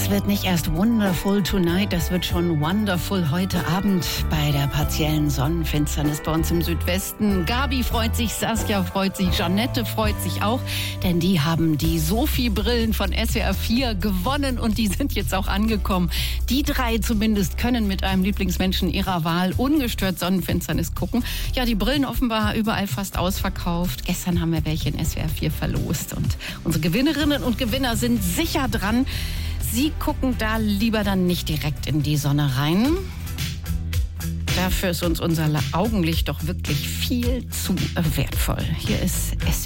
Das wird nicht erst wonderful tonight, das wird schon wonderful heute Abend bei der partiellen Sonnenfinsternis bei uns im Südwesten. Gabi freut sich, Saskia freut sich, Janette freut sich auch, denn die haben die Sophie-Brillen von SWR 4 gewonnen und die sind jetzt auch angekommen. Die drei zumindest können mit einem Lieblingsmenschen ihrer Wahl ungestört Sonnenfinsternis gucken. Ja, die Brillen offenbar überall fast ausverkauft. Gestern haben wir welche in SWR 4 verlost und unsere Gewinnerinnen und Gewinner sind sicher dran. Sie gucken da lieber dann nicht direkt in die Sonne rein. Dafür ist uns unser Augenlicht doch wirklich viel zu wertvoll. Hier ist SWR.